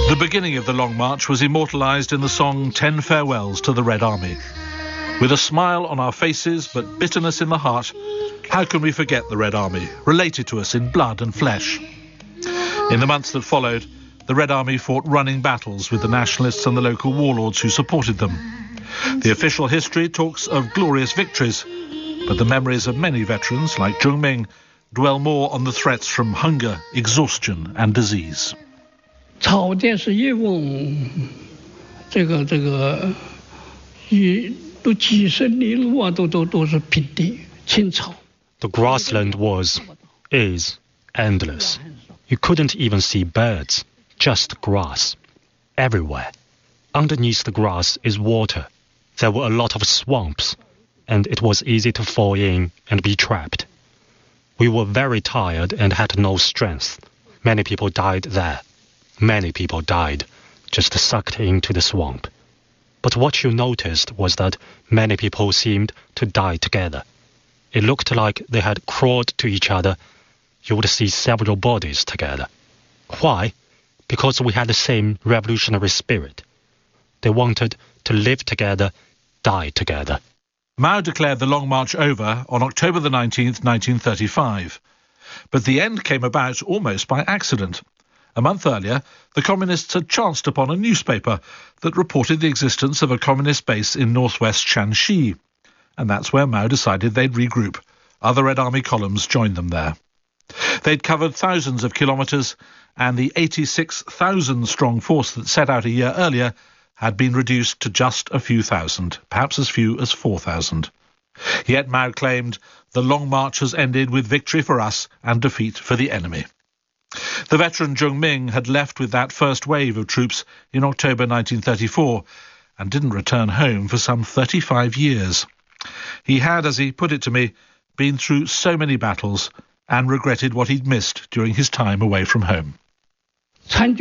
The beginning of the Long March was immortalised in the song 10 Farewells to the Red Army. With a smile on our faces but bitterness in the heart, how can we forget the Red Army, related to us in blood and flesh? In the months that followed, the Red Army fought running battles with the nationalists and the local warlords who supported them. The official history talks of glorious victories, but the memories of many veterans, like Zheng Ming, dwell more on the threats from hunger, exhaustion and disease. 草甸是一瓮，都几十里路啊，都是平地青草。 The grassland is endless. You couldn't even see birds, just grass. Everywhere. Underneath the grass is water. There were a lot of swamps, and it was easy to fall in and be trapped. We were very tired and had no strength. Many people died there. Many people died, just sucked into the swamp. But what you noticed was that many people seemed to die together. It looked like they had crawled to each other. You would see several bodies together. Why? Because we had the same revolutionary spirit. They wanted to live together, die together. Mao declared the Long March over on October the 19th, 1935. But the end came about almost by accident. A month earlier, the communists had chanced upon a newspaper that reported the existence of a communist base in northwest Shanxi. And that's where Mao decided they'd regroup. Other Red Army columns joined them there. They'd covered thousands of kilometres, and the 86,000-strong force that set out a year earlier had been reduced to just a few thousand, perhaps as few as 4,000. Yet Mao claimed the Long March has ended with victory for us and defeat for the enemy. The veteran Zheng Ming had left with that first wave of troops in October 1934 and didn't return home for some 35 years. He had, as he put it to me, been through so many battles and regretted what he'd missed during his time away from home. I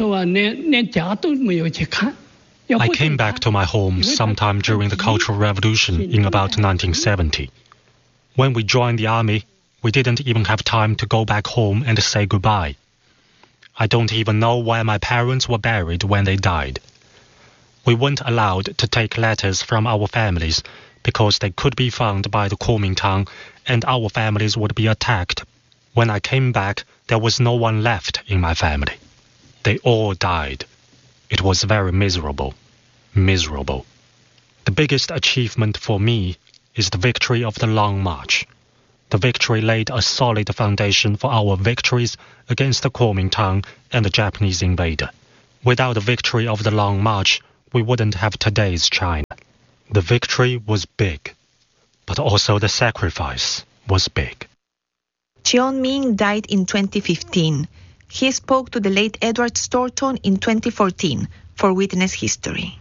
came back to my home sometime during the Cultural Revolution in about 1970. When we joined the army, we didn't even have time to go back home and say goodbye. I don't even know where my parents were buried when they died. We weren't allowed to take letters from our families because they could be found by the Kuomintang and our families would be attacked. When I came back, there was no one left in my family. They all died. It was very miserable. Miserable. The biggest achievement for me is the victory of the Long March. The victory laid a solid foundation for our victories against the Kuomintang and the Japanese invader. Without the victory of the Long March, we wouldn't have today's China. The victory was big, but also the sacrifice was big. Zheng Ming died in 2015. He spoke to the late Edward Storton in 2014 for Witness History.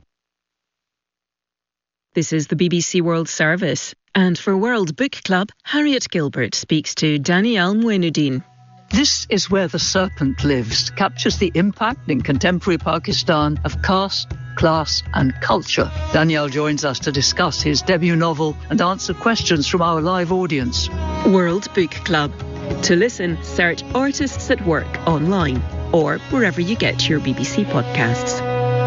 This is the BBC World Service. And for World Book Club, Harriet Gilbert speaks to Danielle Mouinudin. This is Where the Serpent Lives captures the impact in contemporary Pakistan of caste, class and culture. Danielle joins us to discuss his debut novel and answer questions from our live audience. World Book Club. To listen, search Artists at Work online or wherever you get your BBC podcasts.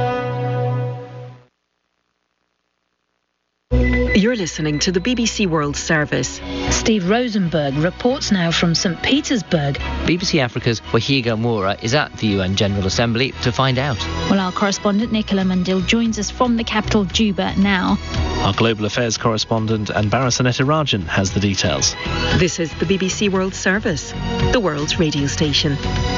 You're listening to the BBC World Service. Steve Rosenberg reports now from St. Petersburg. BBC Africa's Wahiga Moura is at the UN General Assembly to find out. Well, our correspondent Nicola Mandil joins us from the capital Juba now. Our global affairs correspondent Anbara Sanetarajan has the details. This is the BBC World Service, the world's radio station.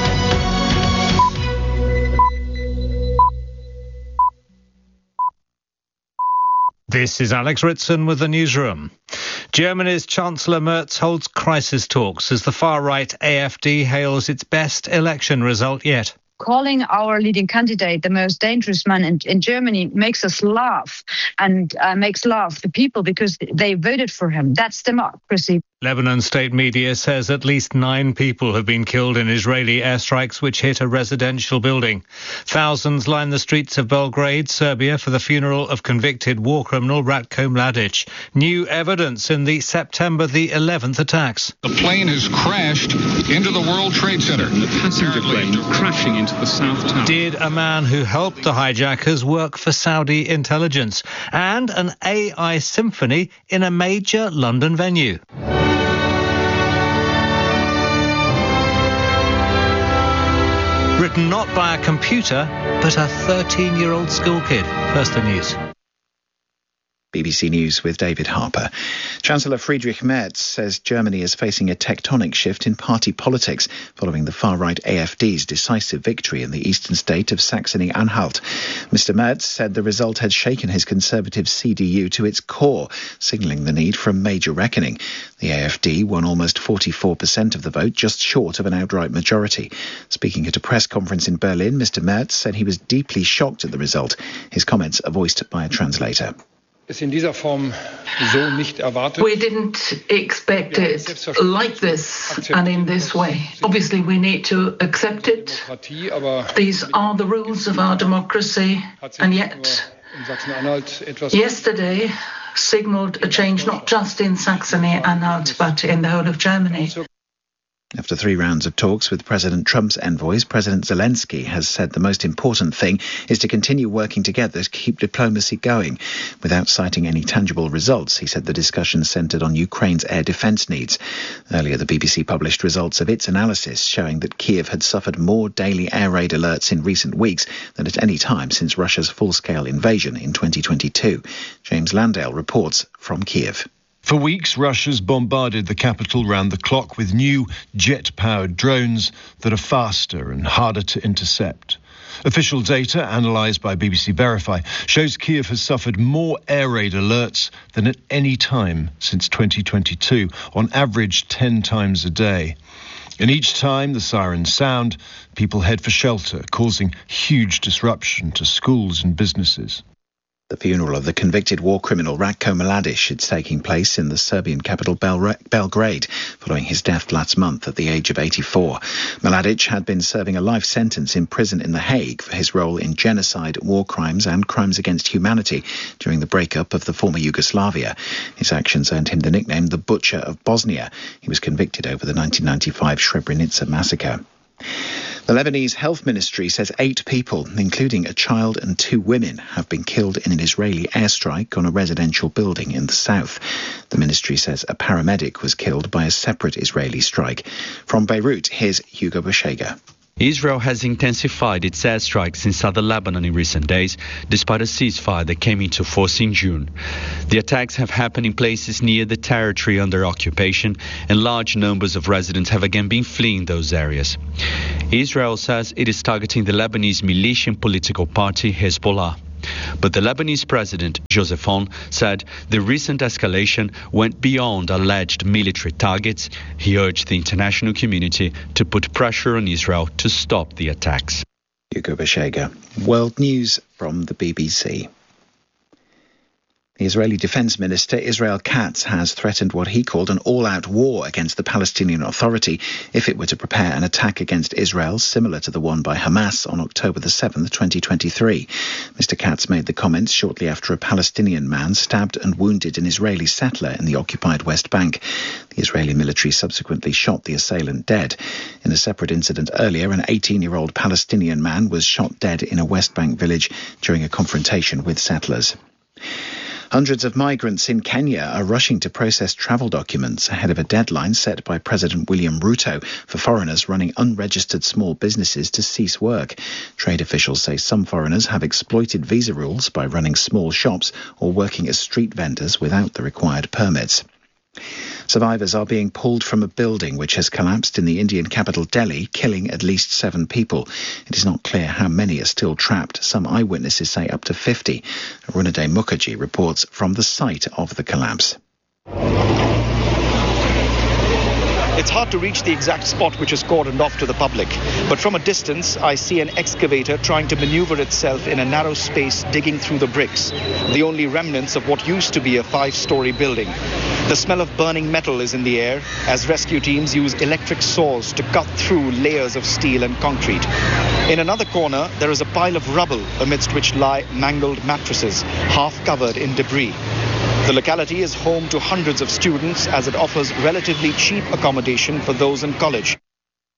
This is Alex Ritson with the newsroom. Germany's Chancellor Merz holds crisis talks as the far-right AfD hails its best election result yet. Calling our leading candidate the most dangerous man in Germany makes us laugh and makes laugh the people because they voted for him. That's democracy. Lebanon state media says at least 9 people have been killed in Israeli airstrikes which hit a residential building. Thousands line the streets of Belgrade, Serbia, for the funeral of convicted war criminal Ratko Mladic. New evidence in the September the 11th attacks. The plane has crashed into the World Trade Center. The passenger plane crashing into the South Tower. Did a man who helped the hijackers work for Saudi intelligence? And an AI symphony in a major London venue. Written not by a computer, but a 13-year-old school kid. First the news. BBC News with David Harper. Chancellor Friedrich Merz says Germany is facing a tectonic shift in party politics following the far-right AfD's decisive victory in the eastern state of Saxony-Anhalt. Mr. Merz said the result had shaken his conservative CDU to its core, signalling the need for a major reckoning. The AfD won almost 44% of the vote, just short of an outright majority. Speaking at a press conference in Berlin, Mr. Merz said he was deeply shocked at the result. His comments are voiced by a translator. We didn't expect it like this and in this way. Obviously, we need to accept it. These are the rules of our democracy. And yet, yesterday signalled a change not just in Saxony-Anhalt, but in the whole of Germany. After 3 rounds of talks with President Trump's envoys, President Zelensky has said the most important thing is to continue working together to keep diplomacy going. Without citing any tangible results, he said the discussion centred on Ukraine's air defence needs. Earlier, the BBC published results of its analysis showing that Kiev had suffered more daily air raid alerts in recent weeks than at any time since Russia's full-scale invasion in 2022. James Landale reports from Kiev. For weeks, Russia's bombarded the capital round the clock with new jet-powered drones that are faster and harder to intercept. Official data, analysed by BBC Verify, shows Kiev has suffered more air raid alerts than at any time since 2022, on average 10 times a day. And each time the sirens sound, people head for shelter, causing huge disruption to schools and businesses. The funeral of the convicted war criminal Ratko Mladic is taking place in the Serbian capital Belgrade, following his death last month at the age of 84. Mladic had been serving a life sentence in prison in The Hague for his role in genocide, war crimes and crimes against humanity during the breakup of the former Yugoslavia. His actions earned him the nickname the Butcher of Bosnia. He was convicted over the 1995 Srebrenica massacre. The Lebanese Health Ministry says 8 people, including a child and 2 women, have been killed in an Israeli airstrike on a residential building in the south. The ministry says a paramedic was killed by a separate Israeli strike. From Beirut, here's Hugo Bashega. Israel has intensified its airstrikes in southern Lebanon in recent days, despite a ceasefire that came into force in June. The attacks have happened in places near the territory under occupation, and large numbers of residents have again been fleeing those areas. Israel says it is targeting the Lebanese militia and political party Hezbollah. But the Lebanese president, Joseph Aoun, said the recent escalation went beyond alleged military targets. He urged the international community to put pressure on Israel to stop the attacks. Hugo Bashega. World News from the BBC. The Israeli Defense Minister Israel Katz has threatened what he called an all-out war against the Palestinian Authority if it were to prepare an attack against Israel similar to the one by Hamas on October the 7th, 2023. Mr. Katz made the comments shortly after a Palestinian man stabbed and wounded an Israeli settler in the occupied West Bank. The Israeli military subsequently shot the assailant dead. In a separate incident earlier, an 18-year-old Palestinian man was shot dead in a West Bank village during a confrontation with settlers. Hundreds of migrants in Kenya are rushing to process travel documents ahead of a deadline set by President William Ruto for foreigners running unregistered small businesses to cease work. Trade officials say some foreigners have exploited visa rules by running small shops or working as street vendors without the required permits. Survivors are being pulled from a building which has collapsed in the Indian capital Delhi, killing at least 7 people. It is not clear how many are still trapped. Some eyewitnesses say up to 50. Arunadhay Mukherjee reports from the site of the collapse. It's hard to reach the exact spot which is cordoned off to the public, but from a distance I see an excavator trying to maneuver itself in a narrow space digging through the bricks, the only remnants of what used to be a 5-story building. The smell of burning metal is in the air as rescue teams use electric saws to cut through layers of steel and concrete. In another corner, there is a pile of rubble amidst which lie mangled mattresses, half covered in debris. The locality is home to hundreds of students as it offers relatively cheap accommodation for those in college.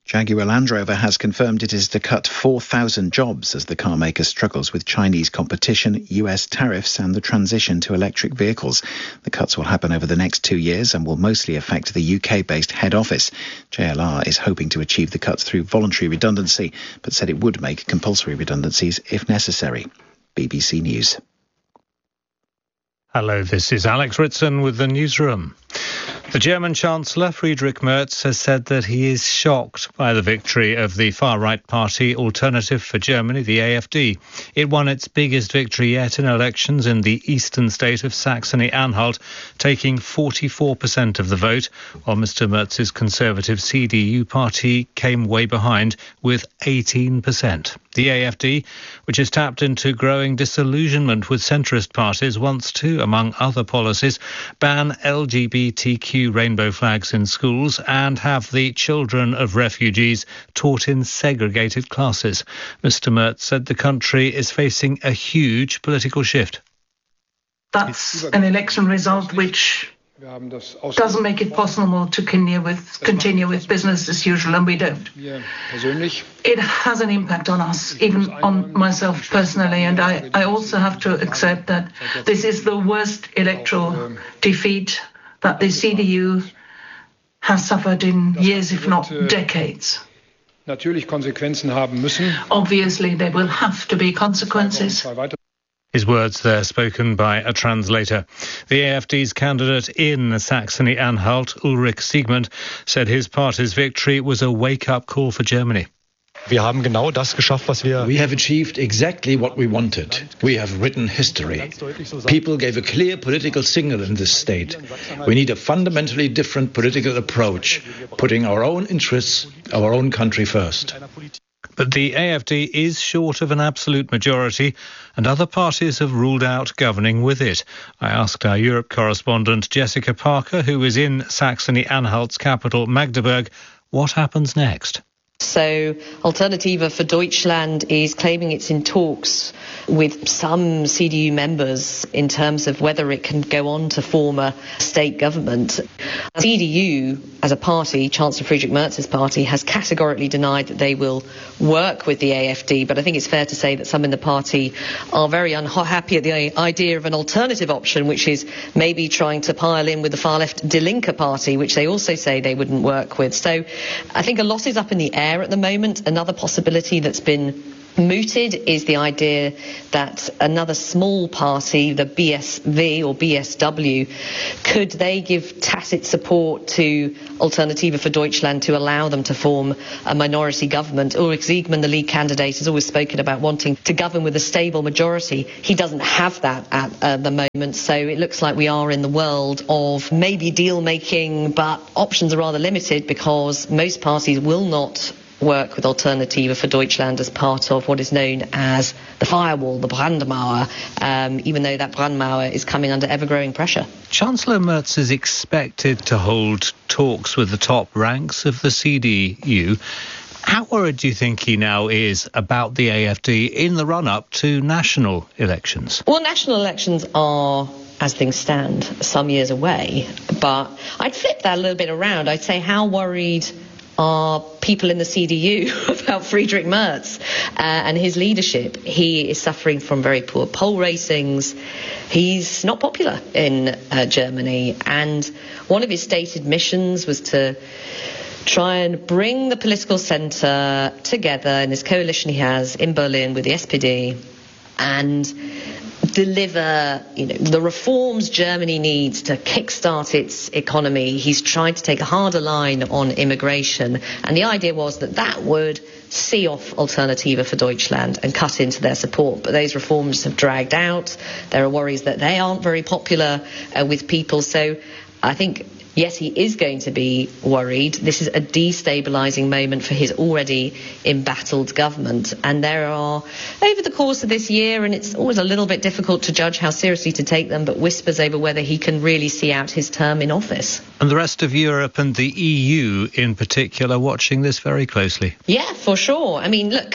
Jaguar Land Rover has confirmed it is to cut 4,000 jobs as the car maker struggles with Chinese competition, US tariffs and the transition to electric vehicles. The cuts will happen over the next 2 years and will mostly affect the UK-based head office. JLR is hoping to achieve the cuts through voluntary redundancy, but said it would make compulsory redundancies if necessary. BBC News. Hello, this is Alex Ritson with the newsroom. The German Chancellor Friedrich Merz has said that he is shocked by the victory of the far-right party Alternative for Germany, the AfD. It won its biggest victory yet in elections in the eastern state of Saxony-Anhalt, taking 44% of the vote, while Mr. Merz's conservative CDU party came way behind with 18%. The AfD, which has tapped into growing disillusionment with centrist parties, wants to, among other policies, ban LGBTQ rainbow flags in schools and have the children of refugees taught in segregated classes. Mr. Merz said the country is facing a huge political shift. That's an election result which doesn't make it possible to continue with business as usual, and we don't. It has an impact on us, even on myself personally, and I also have to accept that this is the worst electoral defeat that the CDU has suffered in years, if not decades. Obviously, there will have to be consequences. His words there spoken by a translator. The AfD's candidate in Saxony-Anhalt, Ulrich Siegmund, said his party's victory was a wake-up call for Germany. We have achieved exactly what we wanted. We have written history. People gave a clear political signal in this state. We need a fundamentally different political approach, putting our own interests, our own country first. But the AfD is short of an absolute majority, and other parties have ruled out governing with it. I asked our Europe correspondent Jessica Parker, who is in Saxony-Anhalt's capital, Magdeburg, what happens next? So Alternative for Deutschland is claiming it's in talks with some CDU members in terms of whether it can go on to form a state government. CDU, as a party, Chancellor Friedrich Merz's party, has categorically denied that they will work with the AfD, but I think it's fair to say that some in the party are very unhappy at the idea of an alternative option, which is maybe trying to pile in with the far-left Die Linke party, which they also say they wouldn't work with. So I think a lot is up in the air at the moment. Another possibility that's been mooted is the idea that another small party, the BSV or BSW, could they give tacit support to Alternative for Deutschland to allow them to form a minority government. Ulrich Siegmund, the lead candidate, has always spoken about wanting to govern with a stable majority. He doesn't have that at the moment, so it looks like we are in the world of maybe deal making, but options are rather limited because most parties will not work with Alternative for Deutschland as part of what is known as the firewall, the Brandmauer, even though that Brandmauer is coming under ever-growing pressure. Chancellor Merz is expected to hold talks with the top ranks of the CDU. How worried do you think he now is about the AfD in the run-up to national elections? Well, national elections are, as things stand, some years away, but I'd flip that a little bit around. I'd say, how worried are people in the CDU about Friedrich Merz and his leadership? He is suffering from very poor poll ratings. He's not popular in Germany, and one of his stated missions was to try and bring the political centre together in this coalition he has in Berlin with the SPD and deliver, the reforms Germany needs to kickstart its economy. He's tried to take a harder line on immigration, and the idea was that would see off Alternative for Deutschland and cut into their support. But those reforms have dragged out. There are worries that they aren't very popular with people. So I think, yes, he is going to be worried. This is a destabilising moment for his already embattled government. And there are, over the course of this year, and it's always a little bit difficult to judge how seriously to take them, but whispers over whether he can really see out his term in office. And the rest of Europe and the EU in particular watching this very closely. Yeah, for sure. I mean, look,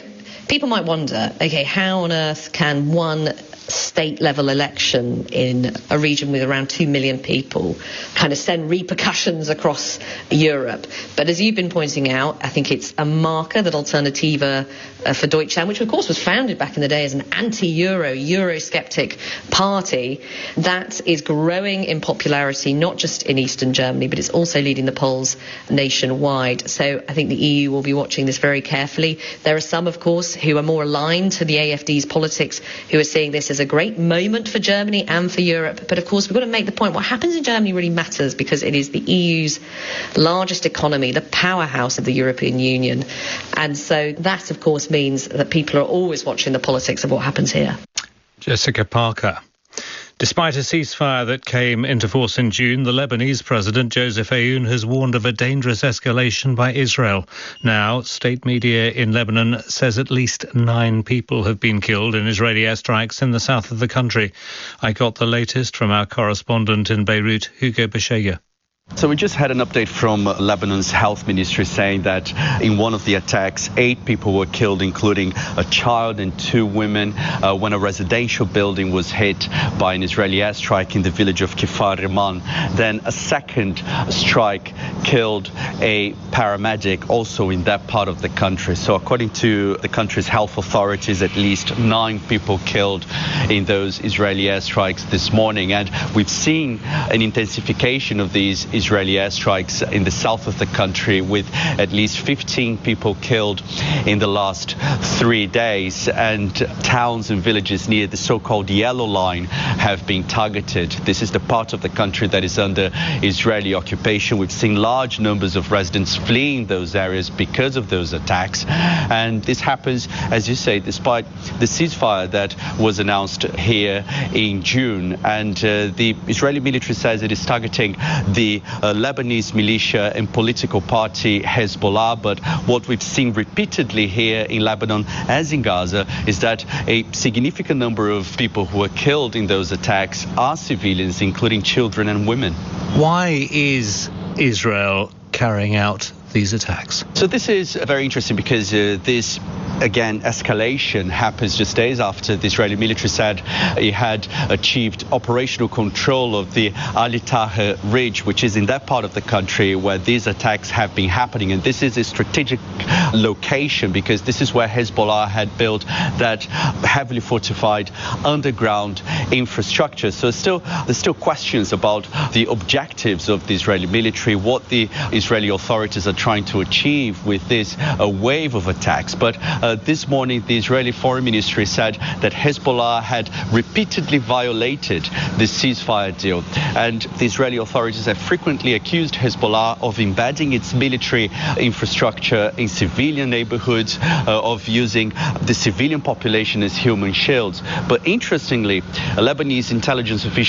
people might wonder, okay, how on earth can one state-level election in a region with around 2 million people kind of send repercussions across Europe? But as you've been pointing out, I think it's a marker that Alternative for Deutschland, which of course was founded back in the day as an anti-Euro, Eurosceptic party, that is growing in popularity, not just in Eastern Germany, but it's also leading the polls nationwide. So I think the EU will be watching this very carefully. There are some, of course, who are more aligned to the AfD's politics, who are seeing this as a great moment for Germany and for Europe. But of course, we've got to make the point, what happens in Germany really matters, because it is the EU's largest economy, the powerhouse of the European Union. And so that, of course, means that people are always watching the politics of what happens here. Jessica Parker. Despite a ceasefire that came into force in June, the Lebanese President Joseph Aoun has warned of a dangerous escalation by Israel. Now, state media in Lebanon says at least 9 people have been killed in Israeli airstrikes in the south of the country. I got the latest from our correspondent in Beirut, Hugo Beshaya. So we just had an update from Lebanon's health ministry saying that in one of the attacks, 8 people were killed, including a child and 2 women, when a residential building was hit by an Israeli airstrike in the village of Kfar Riman. Then a second strike killed a paramedic also in that part of the country. So according to the country's health authorities, at least 9 people killed in those Israeli airstrikes this morning. And we've seen an intensification of these Israeli airstrikes in the south of the country, with at least 15 people killed in the last 3 days, and towns and villages near the so-called Yellow Line have been targeted. This is the part of the country that is under Israeli occupation. We've seen large numbers of residents fleeing those areas because of those attacks, and this happens, as you say, despite the ceasefire that was announced here in June. And the Israeli military says it is targeting the Lebanese militia and political party Hezbollah. But what we've seen repeatedly here in Lebanon, as in Gaza, is that a significant number of people who were killed in those attacks are civilians, including children and women. Why is Israel carrying out these attacks? So this is very interesting because this, again, escalation happens just days after the Israeli military said it had achieved operational control of the Ali Taher Ridge, which is in that part of the country where these attacks have been happening. And this is a strategic location because this is where Hezbollah had built that heavily fortified underground infrastructure. So there's still questions about the objectives of the Israeli military, what the Israeli authorities are trying to achieve with this wave of attacks. But this morning, the Israeli Foreign Ministry said that Hezbollah had repeatedly violated the ceasefire deal. And the Israeli authorities have frequently accused Hezbollah of embedding its military infrastructure in civilian neighborhoods, of using the civilian population as human shields. But interestingly, a Lebanese intelligence official